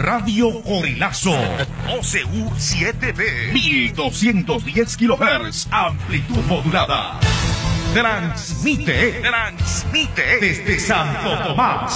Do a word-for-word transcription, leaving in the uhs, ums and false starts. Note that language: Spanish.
Radio Corilazo, O C U siete B, mil doscientos diez kilohertz, amplitud modulada. Transmite, transmite desde Santo Tomás,